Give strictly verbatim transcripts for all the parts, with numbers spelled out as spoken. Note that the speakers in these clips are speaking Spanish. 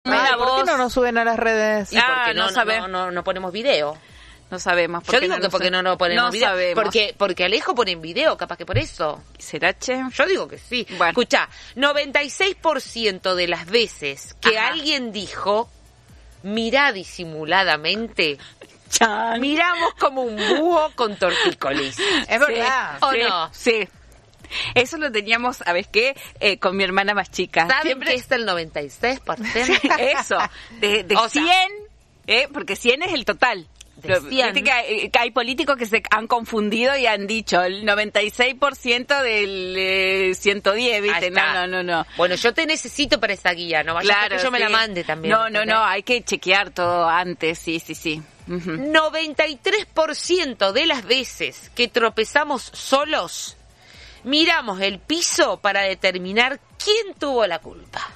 Ay, ¿por voz. qué no nos suben a las redes? Y Ah, porque no, no no, sabe. no, no, no ponemos video. No sabemos. Yo digo no que lo porque sé. no nos ponemos no video. sabemos. Porque, porque Alejo pone en video, capaz que por eso. ¿Será, che? Yo digo que sí. Bueno. Escuchá, noventa y seis por ciento de las veces que Ajá. alguien dijo, mirá disimuladamente, Chan. miramos como un búho con tortícolis. Es verdad. ¿O sí, no? Sí. Eso lo teníamos, ¿sabes qué? Eh, con mi hermana más chica. ¿Saben Siempre que es el noventa y seis por ciento? eso. De, de O sea, cien, eh, porque cien es el total. De Lo- cien. Viste que hay, que hay políticos que se han confundido y han dicho el noventa y seis por ciento del eh, ciento diez, ¿viste? Ahí No, está. no, no, no. Bueno, yo te necesito para esta guía, no vaya a ser que yo me sí. la mande también. No, no, ¿entendés? no, hay que chequear todo antes, sí, sí, sí. Ujú. noventa y tres por ciento de las veces que tropezamos solos, miramos el piso para determinar quién tuvo la culpa.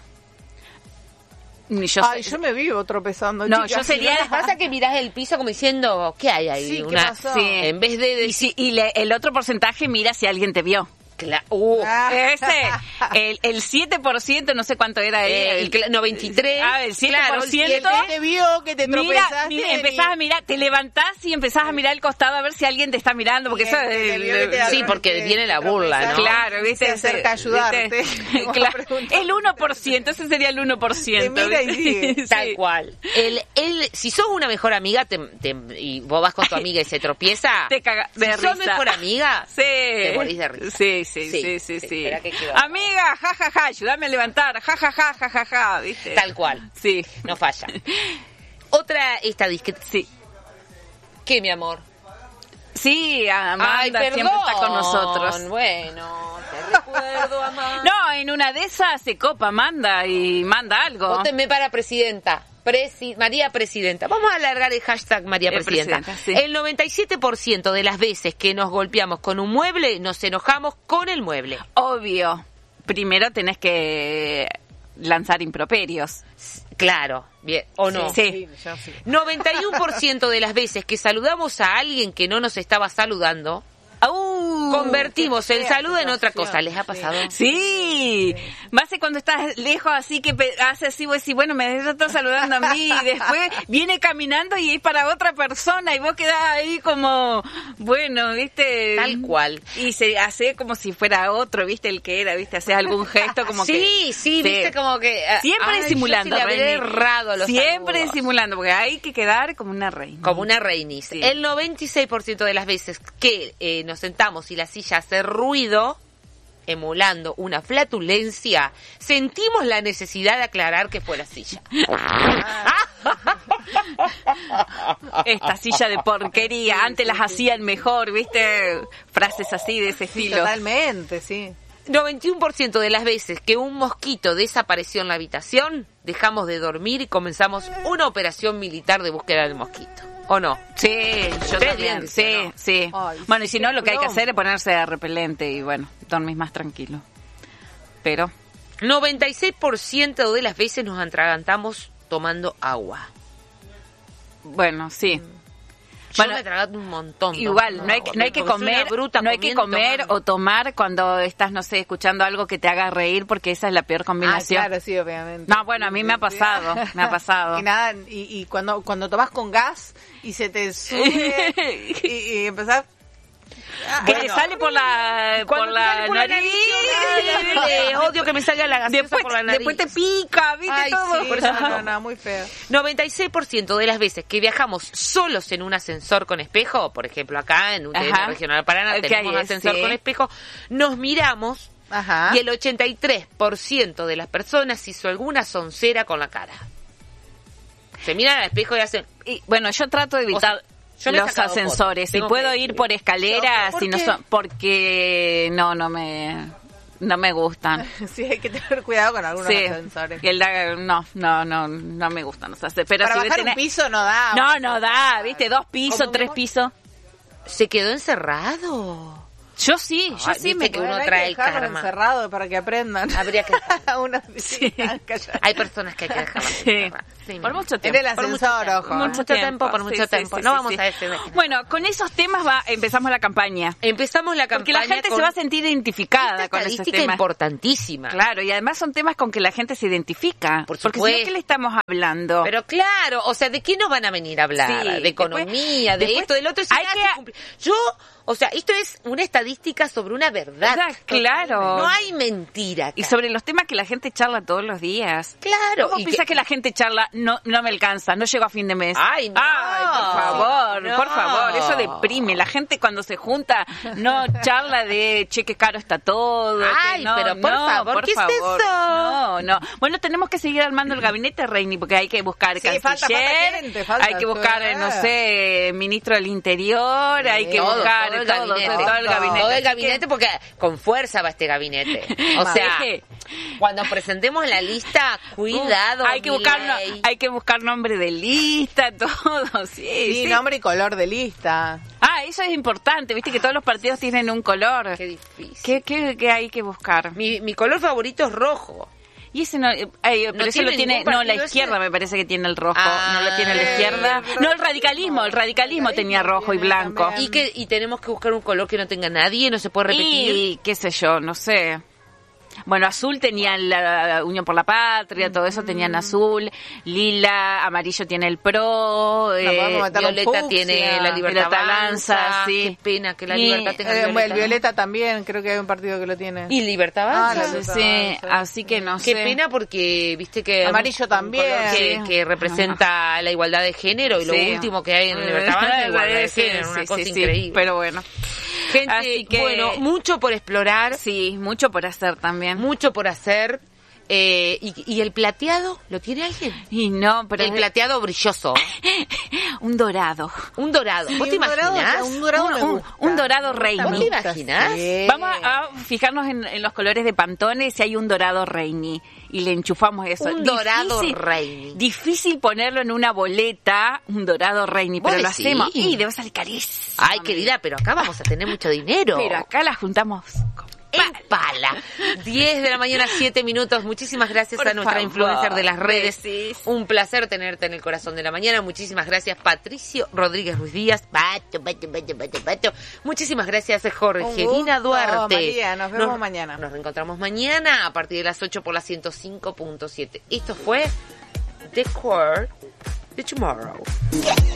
Ni yo Ay, sé- yo me vivo tropezando. No, chicas. yo sería- ¿Qué pasa que mirás el piso como diciendo, ¿qué hay ahí? Sí, ¿qué Una, pasó? Sí. En vez de Y, decir, si, y le- el otro porcentaje mira si alguien te vio. cla- uh, Ah. Ese, el, el siete por ciento, no sé cuánto era eh, él. el cla- noventa y tres, Ah, el siete claro, por el ciento. siete. Te vio que te Mira, tropezaste. mira, empezás a mirar, te levantás y empezás a mirar al costado a ver si alguien te está mirando, porque eso Bien, que te es... vio que te Sí, agarró, porque que viene la te burla, ¿no? tropezaste. Claro, ¿viste? Se acerca a ayudarte. ¿Viste? Como Claro. pregunta. El uno por ciento, ese sería el uno por ciento. Te mira y sigue. Sí. Tal cual. El, el, si sos una mejor amiga te, te- y vos vas con tu amiga y se tropieza, Te caga de si sos risa. mejor amiga, Sí. te morís de risa. Sí, sí, Sí, sí, sí, sí, sí. espera que quedó. Amiga, ja, ja, ja, ayúdame a levantar, ja, ja, ja, ja, ja, ja, ¿viste? Tal cual. Sí. No falla. Otra estadística. Sí. ¿Qué, mi amor? Sí, Amanda Ay, perdón. siempre está con nosotros. Bueno, te recuerdo, Amanda. No, en una de esas se copa Amanda y manda algo. Vótenme para presidenta. Presi- María Presidenta. Vamos a alargar el hashtag María Eh, Presidenta. presidenta, sí. El noventa y siete por ciento de las veces que nos golpeamos con un mueble, nos enojamos con el mueble. Obvio. Primero tenés que lanzar improperios. Claro, bien, o no. Sí. Sí, yo sí. noventa y uno por ciento de las veces que saludamos a alguien que no nos estaba saludando, ¡Au! convertimos qué el fea saludo en otra situación, cosa. ¿Les ha sí. pasado? Sí, más que cuando estás lejos así que pe- hace así, vos decís, bueno, me está saludando a mí y después viene caminando y es para otra persona y vos quedás ahí como, bueno, viste. Tal cual. Y se hace como si fuera otro, viste, el que era, viste, hace algún gesto como sí, que. sí, viste como que... ah, Siempre ay, simulando, yo sí le habré Reni. errado los Siempre saludos. simulando, porque hay que quedar como una reina. Como una reinis. Sí. El noventa y seis por ciento de las veces que eh, nos sentamos y la silla hace ruido, emulando una flatulencia, sentimos la necesidad de aclarar que fue la silla. Esta silla de porquería, antes las hacían mejor, viste, frases así de ese Sí, estilo. totalmente, sí. noventa y uno por ciento de las veces que un mosquito desapareció en la habitación, dejamos de dormir y comenzamos una operación militar de búsqueda del mosquito. ¿O no? Sí, yo Ustedes también, bien, sí, ¿no? sí. Ay, Bueno, y si no, lo que hay que plomo. hacer es ponerse repelente y bueno, dormís más tranquilo. Pero, noventa y seis por ciento de las veces nos atragantamos tomando agua. bueno, sí. Yo Bueno, me atraganto un montón. Igual, tomando no hay que, agua, no hay que porque soy una comer, bruta no hay que comiendo y comer tomando. o tomar cuando estás, no sé, escuchando algo que te haga reír porque esa es la peor Ah, combinación. claro, sí, obviamente. No, bueno, a mí me ha pasado, me ha pasado. Y nada, y, y cuando cuando tomás con gas y se te sube y, y empezás... Ah, Que bueno. te sale por la, Cuando por te la sale por la nariz. nariz, horrible, odio que me salga la gaseosa Después, por la te- nariz. después te pica, ¿viste? Ay, todo. sí, por eso no, no no, tomo. no, muy feo. noventa y seis por ciento de las veces que viajamos solos en un ascensor con espejo, por ejemplo acá en U T N Ajá. Regional Paraná Ok, tenemos ascensor sí. con espejo, nos miramos Ajá. y el ochenta y tres por ciento de las personas hizo alguna soncera con la cara. Se miran al espejo y hacen... Y, bueno, yo trato de evitar O sea, yo me he los sacado ascensores. fotos, Si tengo puedo que ir decir. por escaleras, ¿Por si no qué? son, porque no, no me, no me gustan. Sí, hay que tener cuidado con algunos Sí, ascensores. y el da- no, no, no, no me gustan los ascensores. Pero Para si bajar tenés- un piso no da. no, no da, viste, dos pisos, ¿Cómo, tres cómo? pisos. Se quedó encerrado. Yo sí, yo Ay, sí viste me que quedo. uno Bueno, hay trae que el dejarlos karma. encerrados para que aprendan. Habría que... Una Sí. Hay personas que hay que dejarlas Sí. encerradas. Sí, Por mi mucho En tiempo. el Por mucho ascensor, tiempo. ojo. Mucho ¿eh? tiempo, por Sí, mucho sí, tiempo. sí, No sí, vamos sí. a ese. Bueno, con esos temas va, empezamos la campaña. Empezamos la Porque campaña la gente con se va a sentir identificada esta con esos estadística temas. importantísima. Claro, y además son temas con que la gente se identifica. Por Porque si supuesto. no, ¿qué le estamos hablando? Pero claro, o sea, ¿de qué nos van a venir a hablar? Sí, de después- economía, de después esto, del otro. Si hay nada que- cumplir. Yo, o sea, esto es una estadística sobre una verdad. ¿Verdad? Claro. No hay mentira acá. Y sobre los temas que la gente charla todos los días. Claro. ¿Cómo y piensas que... la gente charla? No, no me alcanza, no llego a fin de mes. Ay, no. Ay, por favor, No. por favor, eso deprime. La gente cuando se junta no charla de, che, qué caro está todo. que Ay, no, pero por no, favor, por ¿qué es favor. eso? No, no. Bueno, tenemos que seguir armando el gabinete, Reini, porque hay que buscar Sí, falta- falta canciller, gente, falta, hay que buscar, sí. no sé, ministro del Interior, hay que Todo, buscar todo el todo, gabinete. todo, todo el gabinete. Todo el Así que- gabinete, porque con fuerza va este gabinete. O Más. sea, Sí. cuando presentemos la lista, cuidado. hay que buscar no- Milei. hay que buscar nombre de lista, todo, sí, Sí, sí. nombre y color de lista. Ah, eso es importante, viste que todos los partidos tienen un color. Qué difícil. ¿Qué, qué, qué hay que buscar? Mi, mi color favorito es rojo. Y ese no, eh, ay, pero No eso lo tiene tiene, ningún no, la partido izquierda ese. me parece que tiene el rojo, Ah, no lo tiene la el izquierda. radicalismo. No, el radicalismo, el radicalismo tenía rojo y tiene blanco. también. Y que y tenemos que buscar un color que no tenga nadie, no se puede repetir. Y qué sé yo, no sé. Bueno, azul tenían la Unión por la Patria, todo eso tenían azul. Lila, amarillo tiene el PRO. eh, podemos meter un Violeta fucsia. tiene la Libertad Libertad Avanza. Avanza, sí. Qué pena que la Y, Libertad tenga Eh, Violeta. el Violeta también, creo que hay un partido que lo tiene. Y Libertad Ah, Avanza. la sí, Libertad sí, Avanza. así que no Qué sé. pena porque viste que Amarillo un también. color que, Sí. que representa la igualdad de género y lo Sí. último que hay en Libertad Avanza es igualdad de Sí, género, una sí, cosa sí, sí, increíble. pero bueno. Gente, Así que- bueno, mucho por explorar, Sí, mucho por hacer también. mucho por hacer. Eh, y, y el plateado, ¿lo tiene alguien? Y no, pero El es- plateado brilloso, un dorado. un dorado. ¿Vos te un dorado, imaginás? un dorado Un- me un- gusta. un dorado Me rey. gusta, ¿Vos me te gusta, imaginás? sí. Vamos a fijarnos en, en los colores de Pantone si hay un dorado Reini y le enchufamos eso. Un Difícil- dorado Reini. Difícil ponerlo en una boleta, un dorado Reini, ¿Vos pero lo decís? hacemos. Y debe salir carísimo. Ay, querida, pero acá vamos a tener mucho dinero. Pero acá la juntamos con En pala. diez de la mañana, siete minutos. Muchísimas gracias Por a nuestra favor, influencer de las redes. besis. Un placer tenerte en el corazón de la mañana. Muchísimas gracias, Patricio Rodríguez Ruiz Díaz. Pato, pato, pato, pato, pato. Muchísimas gracias, Jorgelina gusto, Duarte. María, nos vemos mañana. Nos reencontramos mañana a partir de las ocho por la ciento cinco punto siete. Esto fue The Core de Tomorrow.